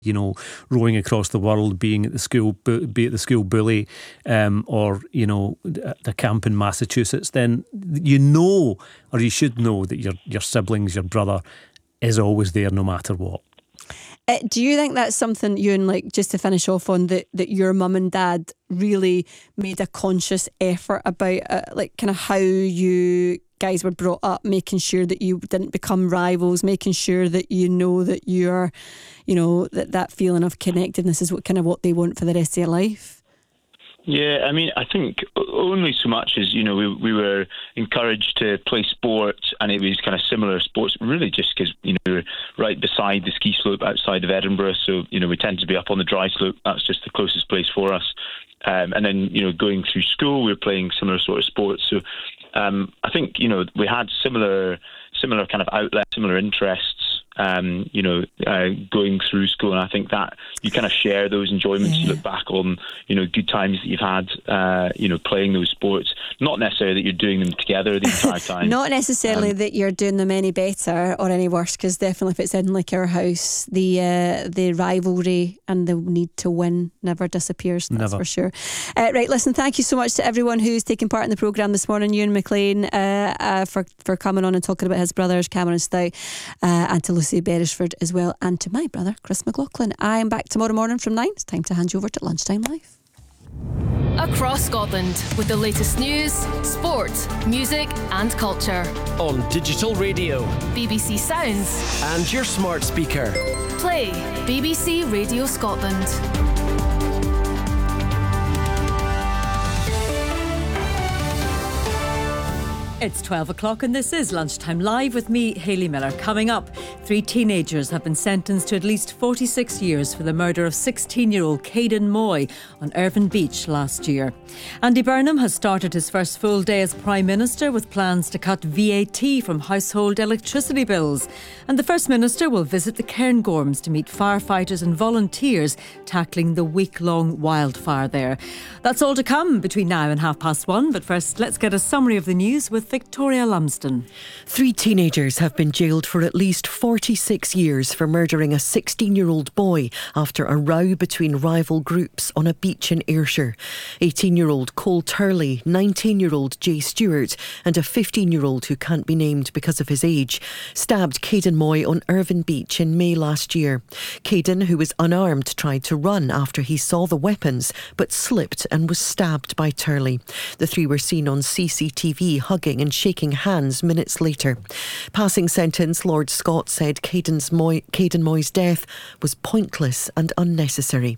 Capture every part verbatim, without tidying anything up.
you know, rowing across the world, being at the school, be at the school bully, um, or, you know, the camp in Massachusetts, then you know, or you should know, that your your siblings, your brother, is always there no matter what. Uh, do you think that's something, Ewan, like, just to finish off on, that, that your mum and dad really made a conscious effort about, uh, like, kind of how you guys were brought up, making sure that you didn't become rivals, making sure that you know that you're, you know, that that feeling of connectedness is what kind of what they want for the rest of your life? Yeah, I mean, I think only so much as, you know, we we were encouraged to play sport, and it was kind of similar sports, really just because, you know, we were right beside the ski slope outside of Edinburgh, so, you know, we tend to be up on the dry slope. That's just the closest place for us. Um, and then, you know, going through school, we were playing similar sort of sports. So um, I think, you know, we had similar similar kind of outlets, similar interests, um, you know, uh, going through school. And I think that you kind of share those enjoyments. Yeah. You look back on, you know, good times that you've had, uh, you know, playing those sports. Not necessarily that you're doing them together the entire time. Not necessarily um, that you're doing them any better or any worse, because definitely if it's in like our house, the uh, the rivalry and the need to win never disappears. That's never. For sure. Uh, right, listen, thank you so much to everyone who's taken part in the programme this morning. Ewan McLean, uh, uh, for, for coming on and talking about his brothers, Cameron Stout, uh, and to Lucy Beresford as well, and to my brother, Chris McLaughlin. I am back tomorrow morning from nine. It's time to hand you over to Lunchtime Live. Across Scotland, with the latest news, sport, music and culture. On digital radio, B B C Sounds, and your smart speaker. Play B B C Radio Scotland. It's twelve o'clock and this is Lunchtime Live with me, Hayley Miller. Coming up, three teenagers have been sentenced to at least forty-six years for the murder of sixteen-year-old Caden Moy on Irvine Beach last year. Andy Burnham has started his first full day as Prime Minister with plans to cut V A T from household electricity bills. And the First Minister will visit the Cairngorms to meet firefighters and volunteers tackling the week-long wildfire there. That's all to come between now and half past one. But first, let's get a summary of the news with Victoria Lumsden. Three teenagers have been jailed for at least forty-six years for murdering a sixteen-year-old boy after a row between rival groups on a beach in Ayrshire. eighteen-year-old Cole Turley, nineteen-year-old Jay Stewart and a fifteen-year-old who can't be named because of his age stabbed Caden Moy on Irvine Beach in May last year. Caden, who was unarmed, tried to run after he saw the weapons but slipped and was stabbed by Turley. The three were seen on C C T V hugging and shaking hands minutes later. Passing sentence, Lord Scott said Caden's Moy, Caden Moy's death was pointless and unnecessary.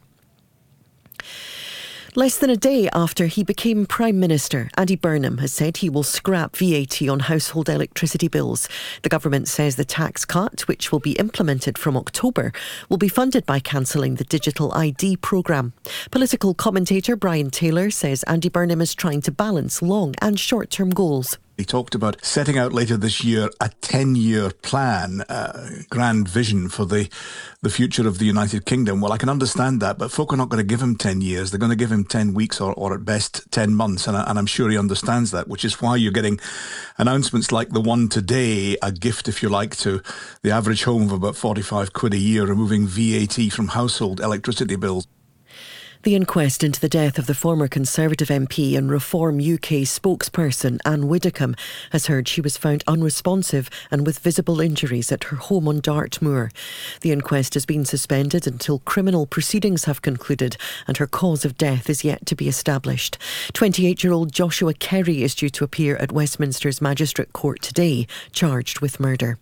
Less than a day after he became Prime Minister, Andy Burnham has said he will scrap V A T on household electricity bills. The government says the tax cut, which will be implemented from October, will be funded by cancelling the digital I D programme. Political commentator Brian Taylor says Andy Burnham is trying to balance long and short-term goals. He talked about setting out later this year a ten-year plan, uh, grand vision for the the future of the United Kingdom. Well, I can understand that, but folk are not going to give him ten years. They're going to give him ten weeks or, or at best ten months, and, I, and I'm sure he understands that, which is why you're getting announcements like the one today, a gift, if you like, to the average home of about forty-five quid a year, removing V A T from household electricity bills. The inquest into the death of the former Conservative M P and Reform U K spokesperson Anne Widdecombe has heard she was found unresponsive and with visible injuries at her home on Dartmoor. The inquest has been suspended until criminal proceedings have concluded and her cause of death is yet to be established. twenty-eight-year-old Joshua Kerry is due to appear at Westminster's Magistrate Court today, charged with murder.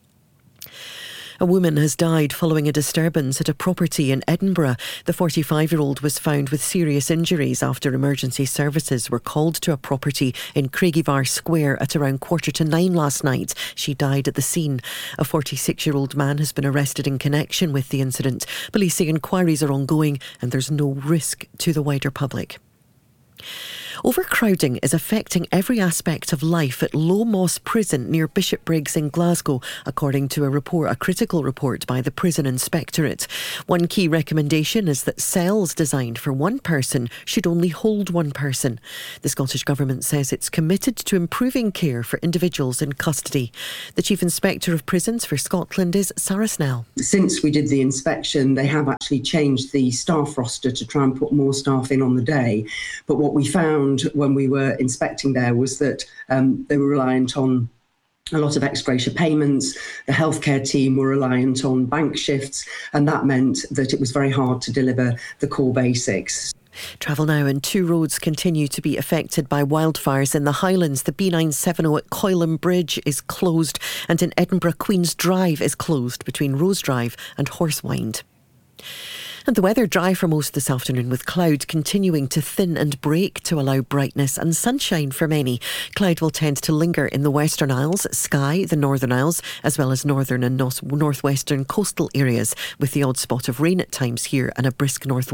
A woman has died following a disturbance at a property in Edinburgh. The forty-five-year-old was found with serious injuries after emergency services were called to a property in Craigievar Square at around quarter to nine last night. She died at the scene. A forty-six-year-old man has been arrested in connection with the incident. Police say inquiries are ongoing and there's no risk to the wider public. Overcrowding is affecting every aspect of life at Low Moss Prison near Bishopbriggs in Glasgow, according to a report, a critical report by the Prison Inspectorate. One key recommendation is that cells designed for one person should only hold one person. The Scottish Government says it's committed to improving care for individuals in custody. The Chief Inspector of Prisons for Scotland is Sarah Snell. Since we did the inspection, they have actually changed the staff roster to try and put more staff in on the day. But what we found when we were inspecting there was that um, they were reliant on a lot of ex gratia payments. The healthcare team were reliant on bank shifts, and that meant that it was very hard to deliver the core basics. Travel now, and two roads continue to be affected by wildfires in the Highlands. The B nine seventy at Coylham Bridge is closed, and in Edinburgh, Queen's Drive is closed between Rose Drive and Horsewind. And the weather dry for most this afternoon, with cloud continuing to thin and break to allow brightness and sunshine for many. Cloud will tend to linger in the Western Isles, Skye, the Northern Isles, as well as northern and north- northwestern coastal areas, with the odd spot of rain at times here and a brisk north